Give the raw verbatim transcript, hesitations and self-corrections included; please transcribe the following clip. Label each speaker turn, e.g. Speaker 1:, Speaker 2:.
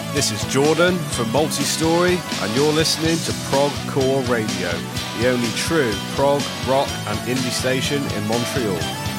Speaker 1: This is Jordan from Multistory, and you're listening to Prog Core Radio, the only true prog, rock and indie station in Montreal.